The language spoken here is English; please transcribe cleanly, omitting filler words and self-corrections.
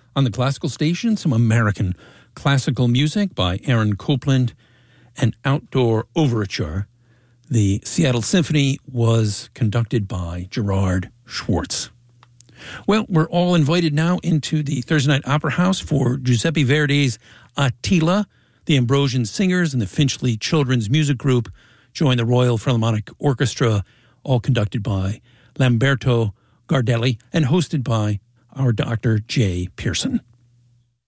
On the classical station, some American classical music by Aaron Copland, an outdoor overture. The Seattle Symphony was conducted by Gerard Schwartz. Well, we're all invited now into the Thursday Night Opera House for Giuseppe Verdi's Attila. The Ambrosian Singers and the Finchley Children's Music Group join the Royal Philharmonic Orchestra, all conducted by Lamberto Gardelli and hosted by our Dr. Jay Pearson.